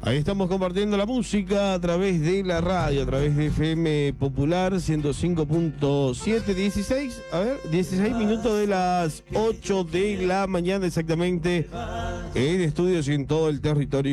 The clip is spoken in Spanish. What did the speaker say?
Ahí estamos compartiendo la música a través de la radio, a través de FM Popular 105.7, 16 minutos de las 8 de la mañana exactamente, en estudios y en todo el territorio